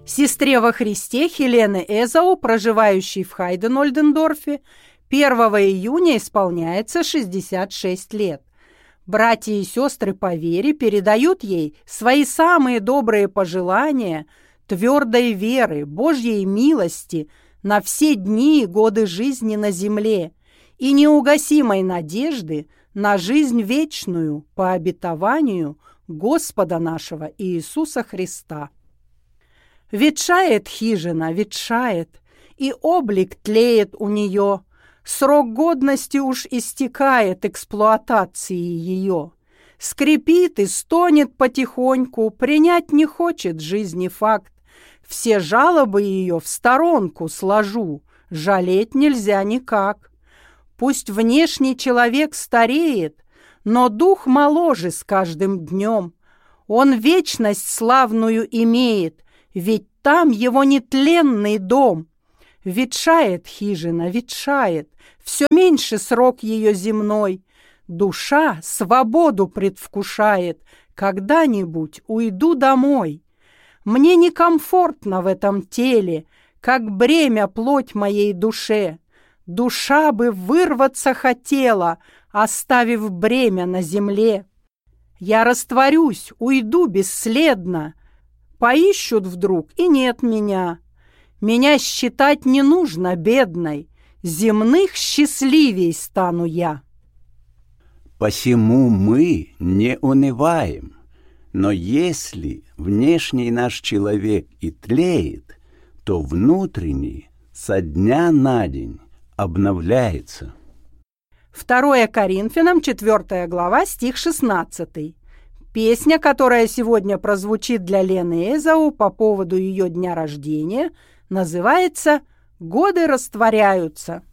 Сестре во Христе Хелены Эзау, проживающей в Хайден-Ольдендорфе, 1 июня исполняется 66 лет. Братья и сестры по вере передают ей свои самые добрые пожелания твердой веры, Божьей милости на все дни и годы жизни на земле и неугасимой надежды на жизнь вечную по обетованию Господа нашего Иисуса Христа. Ветшает хижина, ветшает, и облик тлеет у нее, срок годности уж истекает эксплуатации ее. Скрипит и стонет потихоньку, принять не хочет жизни факт. Все жалобы ее в сторонку сложу, жалеть нельзя никак. Пусть внешний человек стареет, но дух моложе с каждым днем. Он вечность славную имеет, ведь там его нетленный дом. Ветшает хижина, ветшает, все меньше срок ее земной. Душа свободу предвкушает, когда-нибудь уйду домой. Мне некомфортно в этом теле, как бремя плоть моей душе. Душа бы вырваться хотела, оставив бремя на земле. Я растворюсь, уйду бесследно. Поищут вдруг, и нет меня. Меня считать не нужно бедной, земных счастливей стану я. Посему мы не унываем, но если внешний наш человек и тлеет, то внутренний со дня на день обновляется. 2 Коринфянам, 4 глава, стих 16. Песня, которая сегодня прозвучит для Лены Эзау по поводу ее дня рождения, называется «Годы растворяются».